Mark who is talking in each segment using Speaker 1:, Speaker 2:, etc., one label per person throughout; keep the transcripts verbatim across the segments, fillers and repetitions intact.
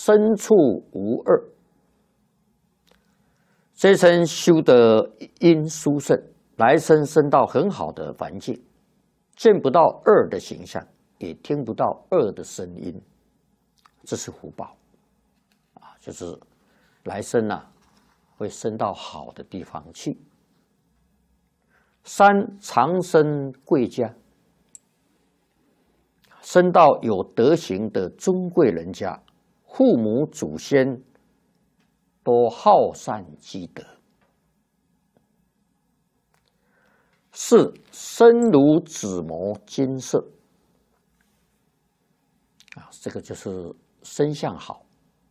Speaker 1: 身处无二。这一生修得因殊胜，来生生到很好的环境，见不到恶的形象，也听不到恶的声音，这是福报啊，就是来生啊会生到好的地方去。三长生贵家，生到有德行的尊贵人家，父母祖先都好善积德。四身如紫磨金色，啊，这个就是身相好，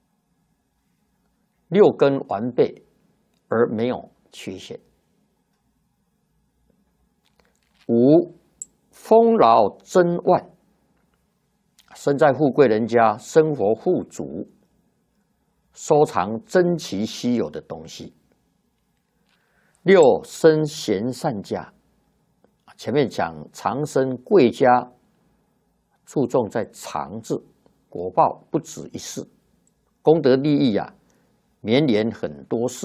Speaker 1: 六根完备而没有缺陷。五丰饶珍万，生在富贵人家，生活富足，收藏珍奇稀有的东西。六生贤善家，前面讲长生贵家，注重在长字，果报不止一世，功德利益啊，绵延很多世。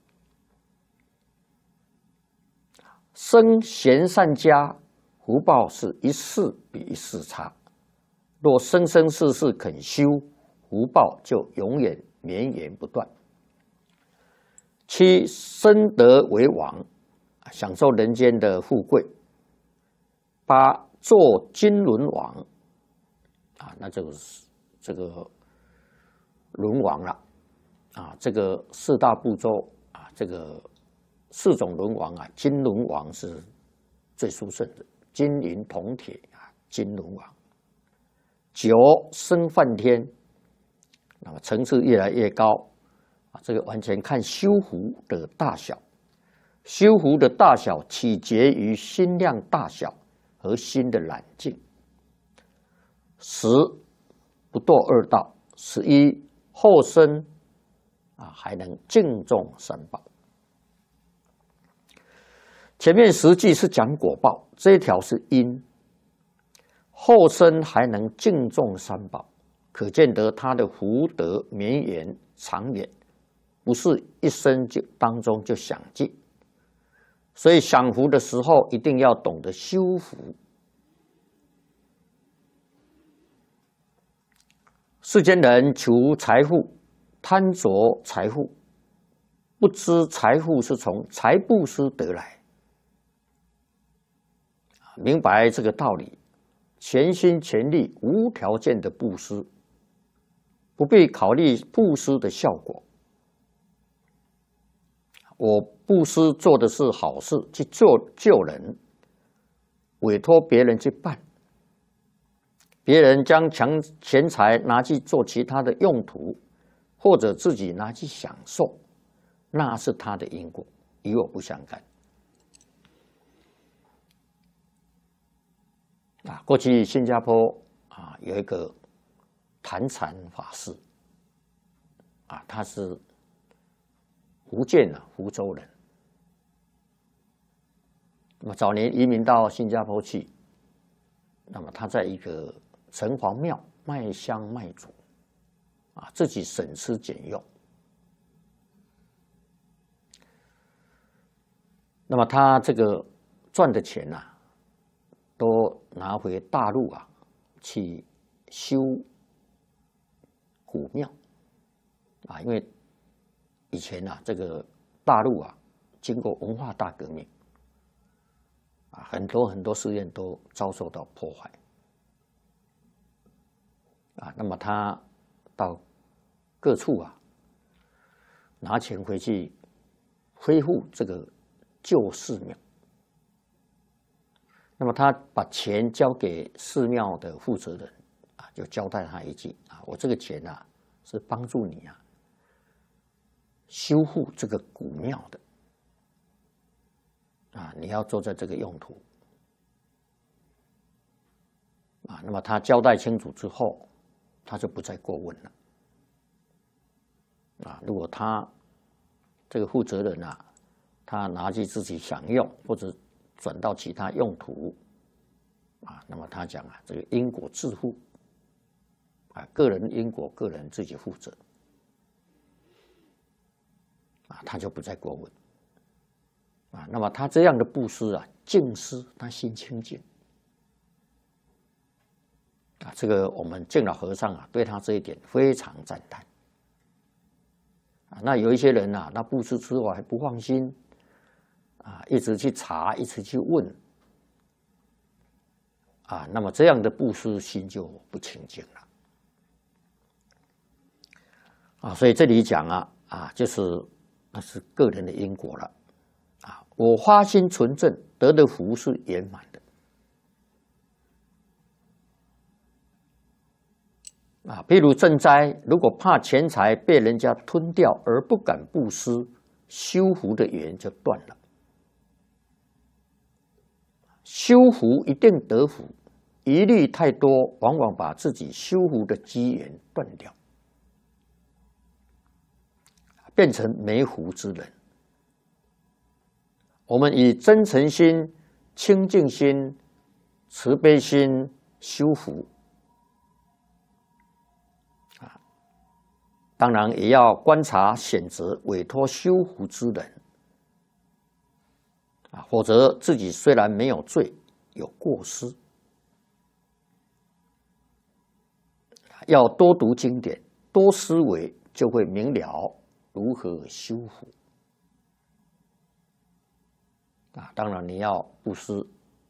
Speaker 1: 生贤善家，福报是一世比一世差。若生生世世肯修，福报就永远绵延不断。七生得为王，享受人间的富贵。八做金轮王，啊，那就是这个轮王了，啊，这个四大部洲啊，这个四种轮王啊，金轮王是最殊胜的，金银铜铁啊，金轮王。九生梵天，那么层次越来越高啊，这个完全看修福的大小，修福的大小取决于心量大小和心的懒净。十不堕二道，十一后生啊还能敬重三宝。前面实际是讲果报，这一条是因，后生还能敬重三宝，可见得他的福德绵延长远，不是一生就当中就享尽。所以享福的时候，一定要懂得修福。世间人求财富，贪着财富，不知财富是从财布施得来。明白这个道理，全心全力、无条件的布施，不必考虑布施的效果。我布施做的是好事，去做救人，委托别人去办。别人将强钱财拿去做其他的用途，或者自己拿去享受，那是他的因果，与我不相干。啊，过去新加坡啊有一个坛禅法师，啊，他是福建啊福州人。那么早年移民到新加坡去，那么他在一个城隍庙卖香卖烛，啊，自己省吃俭用。那么他这个赚的钱啊，都拿回大陆啊去修古庙啊，因为以前啊这个大陆啊经过文化大革命啊，很多很多寺院都遭受到破坏啊，那么他到各处啊拿钱回去恢复这个旧寺庙。那么他把钱交给寺庙的负责人啊，就交代他一句啊，我这个钱啊是帮助你啊修复这个古庙的啊，你要做在这个用途啊。那么他交代清楚之后，他就不再过问了啊。如果他这个负责人啊，他拿去自己享用或者转到其他用途啊，那么他讲啊，这个因果自负啊，个人因果个人自己负责啊，他就不再过问啊。那么他这样的布施啊，净施，他心清净啊。这个我们净老和尚啊，对他这一点非常赞叹啊。那有一些人啊，那布施之后还不放心啊，一直去查，一直去问啊，那么这样的布施心就不清净了啊。所以这里讲啊啊，就是那是个人的因果了啊。我发心纯正，得的福是圆满的啊。譬如赈灾，如果怕钱财被人家吞掉而不敢布施，修福的缘就断了。修福一定得福，疑虑太多，往往把自己修福的机缘断掉，变成没福之人。我们以真诚心、清净心、慈悲心修福啊，当然也要观察选择委托修福之人啊，否则自己虽然没有罪，有过失。要多读经典，多思维，就会明了如何修福啊。当然你要布施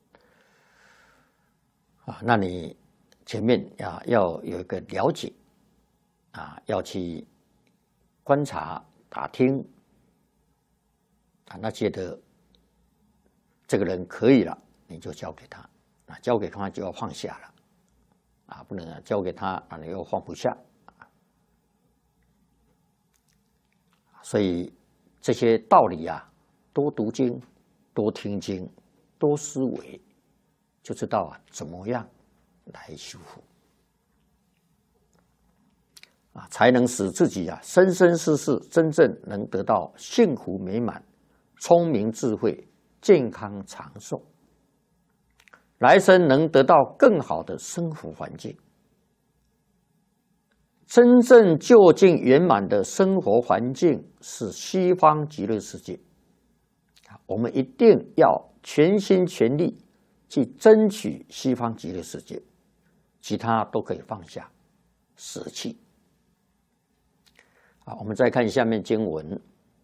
Speaker 1: 啊，那你前面啊要有一个了解啊，要去观察打听啊，那觉得这个人可以了，你就交给他啊，交给他就要放下了啊，不能交给他啊，你又放不下。所以这些道理啊，多读经，多听经，多思维，就知道啊怎么样来修福啊，才能使自己啊生生世世真正能得到幸福美满、聪明智慧、健康长寿，来生能得到更好的生活环境。真正就近圆满的生活环境是西方极乐世界，我们一定要全心全力去争取西方极乐世界，其他都可以放下舍弃。啊，我们再看下面经文：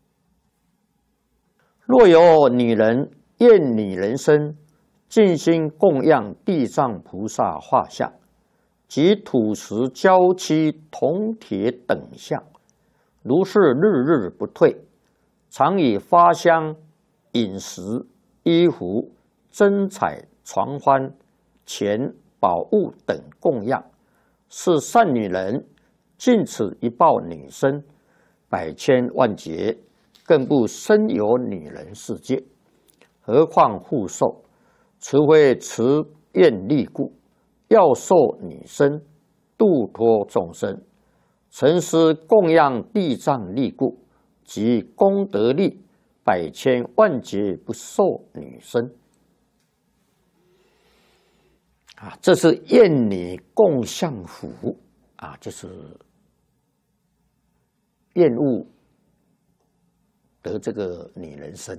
Speaker 1: 若有女人厌女人身，尽心供养地藏菩萨画像及土石、胶漆、铜铁等相，如是日日不退，常以花香、饮食、衣服、珍彩、床幡、钱、宝物等供养，是善女人，尽此一报女身，百千万劫，更不生有女人世界，何况复受？除非慈愿力故，要受女身，度脱众生，诚实供养地藏力故，即功德力，百千万劫不受女身。啊，这是厌女共相福啊，就是厌恶得这个女人身。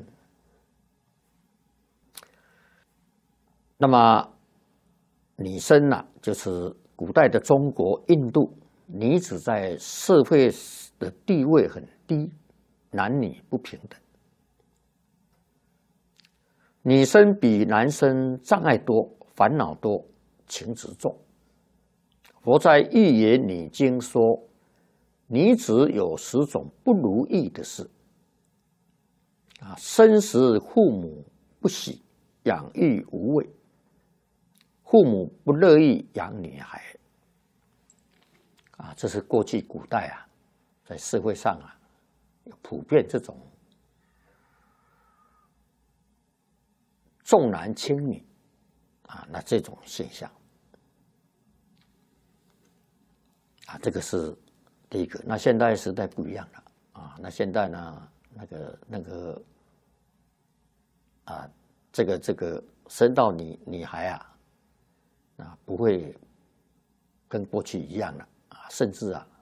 Speaker 1: 那么女生呢、啊，就是古代的中国、印度女子在社会的地位很低，男女不平等。女生比男生障碍多，烦恼多，情执重。佛在《寓言女经》说，女子有十种不如意的事啊，生时父母不喜，养育无味。父母不乐意养女孩，啊，这是过去古代啊，在社会上啊，有普遍这种重男轻女啊，那这种现象啊，这个是第一个。那现代时代不一样了啊，那现在呢，那个那个啊，这个这个生到女女孩啊。啊，不会跟过去一样了甚至啊